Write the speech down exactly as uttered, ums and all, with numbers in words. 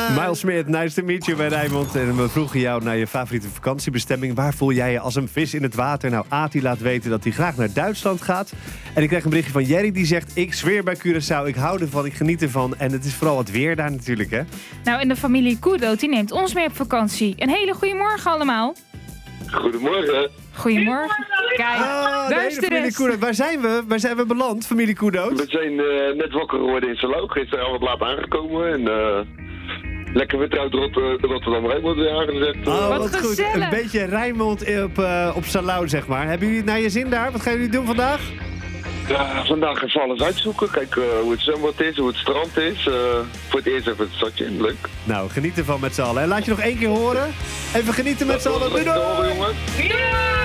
Miles Smith, nice to meet you bij Rijnmond. En we vroegen jou naar je favoriete vakantiebestemming. Waar voel jij je als een vis in het water? Nou, Ati laat weten dat hij graag naar Duitsland gaat. En ik krijg een berichtje van Jerry die zegt... ik zweer bij Curaçao, ik hou ervan, ik geniet ervan. En het is vooral het weer daar natuurlijk, hè? Nou, en de familie Koedoot die neemt ons mee op vakantie. Een hele goede morgen allemaal. Goedemorgen. Goedemorgen. Kijk, Oh, daar de is hele de familie rest. Koedoot. Waar zijn we? Waar zijn we beland, familie Koedoot? We zijn uh, net wakker geworden in Salau. Gisteren wat laat aangekomen. En uh, lekker weer uit Rot uh, Rotterdam Rijnmond weer aangezet. Uh. Oh, Wat wat goed. gezellig. Een beetje Rijnmond op, uh, op Salau, zeg maar. Hebben jullie het naar je zin daar? Wat gaan jullie doen vandaag? Ja, vandaag even alles uitzoeken. Kijken uh, hoe het zwembad is, hoe het strand is. Uh, voor het eerst even het stadje. Leuk. Nou, geniet ervan met z'n allen. En laat je nog één keer horen. Even genieten met z'n allen. Doei, doei! Jongens. Doei!